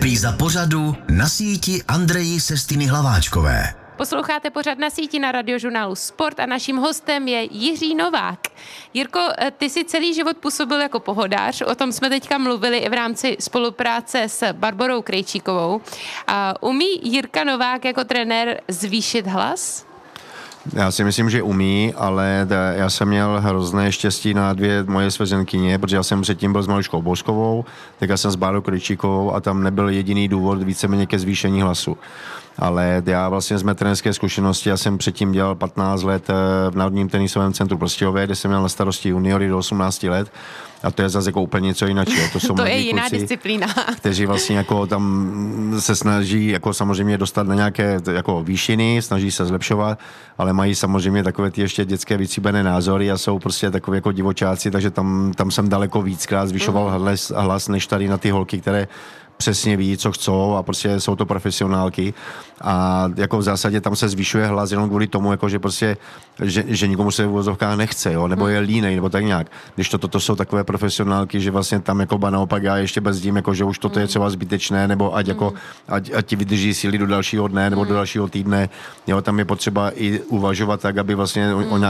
Repríza pořadu Na síti Andreji Sestiny Hlaváčkové. Posloucháte pořad Na síti na Radiožurnálu Sport a naším hostem je Jiří Novák. Jirko, ty jsi celý život působil jako pohodář, o tom jsme teďka mluvili i v rámci spolupráce s Barborou Krejčíkovou. Umí Jirka Novák jako trenér zvýšit hlas? Já si myslím, že umí, ale já jsem měl hrozné štěstí na dvě moje svěřenkyně, protože já jsem předtím byl s Mališkou Bouskovou, tak já jsem s Bárou Krejčíkovou a tam nebyl jediný důvod víceméně ke zvýšení hlasu. Ale já vlastně z mé trenérské zkušenosti, já jsem předtím dělal 15 let v Národním tenisovém centru Prostějově, kde jsem měl na starosti juniory do 18 let. A to je zase jako úplně něco jiného. To je jiná disciplína. Kteří vlastně jako tam se snaží jako samozřejmě dostat na nějaké jako výšiny, snaží se zlepšovat, ale mají samozřejmě takové ty ještě dětské vycíbené názory a jsou prostě takový jako divočáci, takže tam jsem daleko víckrát zvyšoval hlas než tady na ty holky, které přesně ví, co chcou a prostě jsou to profesionálky a jako v zásadě tam se zvyšuje hlas jenom kvůli tomu, jako že prostě, že nikomu se v uvozovkách nechce, jo, nebo je línej, nebo tak nějak. Když toto jsou takové profesionálky, že vlastně tam jako naopak já ještě brzdím, jako že už toto je třeba zbytečné, nebo ať ti vydrží síly do dalšího dne, nebo do dalšího týdne, jo, tam je potřeba i uvažovat tak, aby vlastně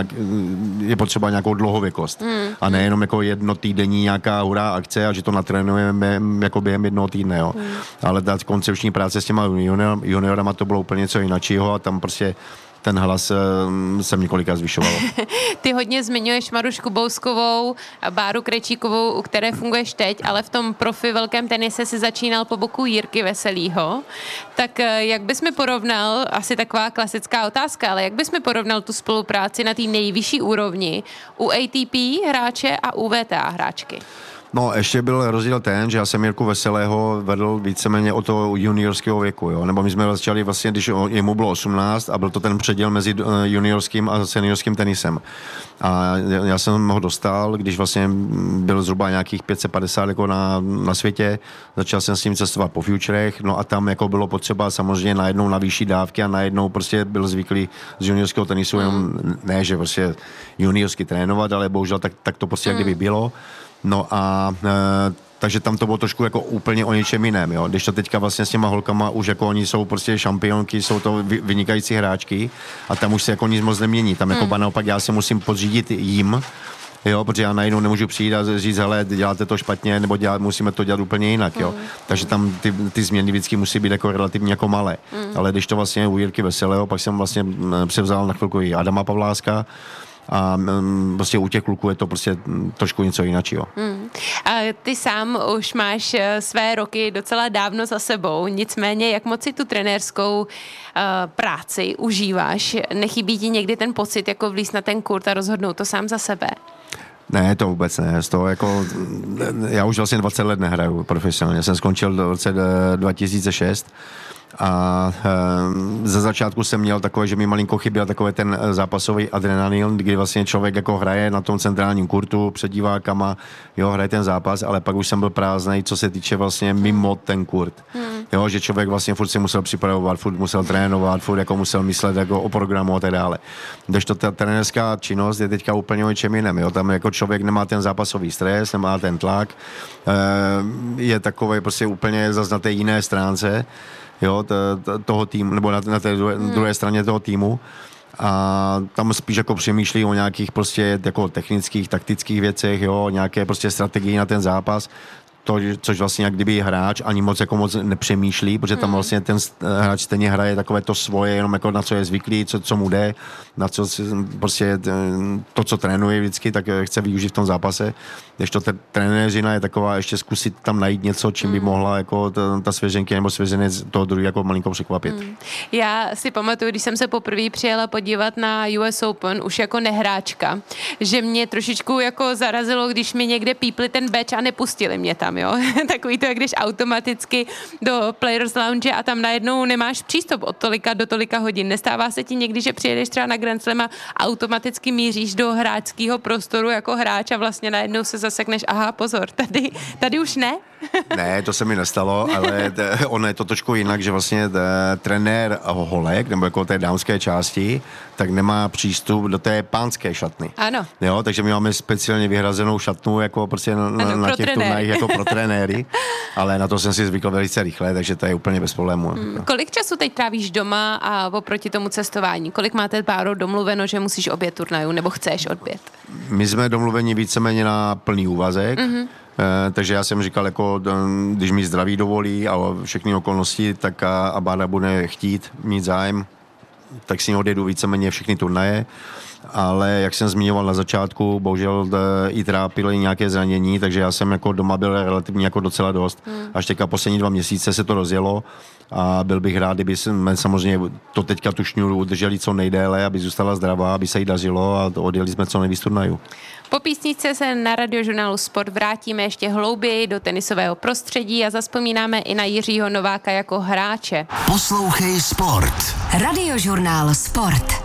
je potřeba nějakou dlouhověkost a nejenom jako jednotýdenní nějaká hurá akce a že to natrénujeme jako během jednoho týdne. Jo. Ale ta koncepční práce s těma juniorama to bylo úplně něco jiného a tam prostě ten hlas jsem několikrát zvyšoval. Ty hodně zmiňuješ Marušku Bouskovou a Báru Krejčíkovou, u které funguješ teď, ale v tom profi velkém tenise si začínal po boku Jirky Veselýho. Tak jak bys mi porovnal, asi taková klasická otázka, ale jak bys mi porovnal tu spolupráci na té nejvyšší úrovni u ATP hráče a u WTA hráčky? No, ještě byl rozdíl ten, že já jsem Jirku Veselého vedl víceméně od toho juniorského věku, jo. Nebo my jsme začali vlastně, když jemu bylo 18 a byl to ten předěl mezi juniorským a seniorským tenisem. A já jsem ho dostal, když vlastně byl zhruba nějakých 550 jako na světě, začal jsem s ním cestovat po futurech, no a tam jako bylo potřeba samozřejmě najednou na vyšší dávky a najednou prostě byl zvyklý z juniorského tenisu, jenom ne, že prostě juniorsky trénovat, ale bohužel tak to prostě jak kdyby bylo. No a takže tam to bylo trošku jako úplně o něčem jiném, jo. Když to teďka vlastně s těma holkama už jako oni jsou prostě šampionky, jsou to vynikající hráčky a tam už se jako nic moc nemění. Tam jako naopak já se musím podřídit jim, jo, protože já najednou nemůžu přijít a říct, hele, děláte to špatně, nebo musíme to dělat úplně jinak, jo. Takže tam ty změny vždycky musí být jako relativně jako malé. Ale když to vlastně u Jirky Veselého, pak jsem vlastně převzal na chvilku i Adama Pavláska, a prostě u těch kluků je to prostě trošku něco jiného. A ty sám už máš své roky docela dávno za sebou, nicméně jak moc si tu trenérskou práci užíváš? Nechybí ti někdy ten pocit, jako vlízt na ten kurt a rozhodnout to sám za sebe? Ne, to vůbec ne. Z toho jako, já už vlastně 20 let nehraju profesionálně. Jsem skončil v roce 2006 a ze začátku jsem měl takové, že mi malinko chyběl takový ten zápasový adrenalin, kdy vlastně člověk jako hraje na tom centrálním kurtu před divákama, jo, hraje ten zápas, ale pak už jsem byl prázdnej, co se týče vlastně mimo ten kurt. Jo, že člověk vlastně furt si musel připravovat, furt musel trénovat, furt jako musel myslet jako o programu a tak dále. Kdežto ta trenérská činnost je teďka úplně o něčem jiném, jo, tam jako člověk nemá ten zápasový stres, nemá ten tlak, je takový prostě úplně zase na té jiné stránce, jo, toho týmu, nebo na té druhé straně toho týmu. A tam spíš jako přemýšlí o nějakých prostě jako technických, taktických věcech, jo, nějaké prostě strategii na ten zápas. To, což vlastně jak kdyby hráč ani moc nepřemýšlí, protože tam vlastně ten hráč stejně hraje takové to svoje, jenom jako na co je zvyklý, co mu jde, na co prostě to, co trénuje vždycky, tak chce využít v tom zápase. Když to trenéřina je taková, ještě zkusit tam najít něco, čím by mohla jako ta svěřenky nebo svěřenec toho druhý jako malinko překvapit. Já si pamatuju, když jsem se poprvé přijela podívat na US Open, už jako nehráčka, že mě trošičku jako zarazilo, když mi někde pípli ten badge a nepustili mě tam. Jo? Takový to, jak když automaticky do Players Lounge a tam najednou nemáš přístup od tolika do tolika hodin. Nestává se ti někdy, že přijedeš třeba na Grand Slam a automaticky míříš do hráčského prostoru jako hráč a vlastně najednou se zasekneš, aha, pozor, tady už ne? Ne, to se mi nestalo, ale ono je to trošku jinak, že vlastně trenér holek, nebo jako té dámské části, tak nemá přístup do té pánské šatny. Ano. Jo, takže my máme speciálně vyhrazenou šatnu jako prostě na těch turnajích jako pro trenéry. ale na to jsem si zvykl velice rychle, takže to je úplně bez problému. Kolik času teď trávíš doma a oproti tomu cestování? Kolik máte párou domluveno, že musíš odjet turnajů nebo chceš odjet? My jsme domluveni víceméně na plný úvazek, takže já jsem říkal, jako, když mi zdraví dovolí a všechny okolnosti, tak a Bára bude chtít, mít zájem, tak si odjedu víceméně všechny turnaje, ale jak jsem zmiňoval na začátku, bohužel i trápily nějaké zranění, takže já jsem jako doma byl relativně jako docela dost. Až teďka poslední 2 měsíce se to rozjelo a byl bych rád, kdyby jsme samozřejmě to teďka tu šňůru udrželi co nejdéle, aby zůstala zdravá, aby se jí dařilo a odjeli jsme co nejvíc turnajů. Po písničce se na Radiožurnálu Sport vrátíme ještě hlouběji do tenisového prostředí a zazpomínáme i na Jiřího Nováka jako hráče. Poslouchej Sport. Radiožurnál Sport.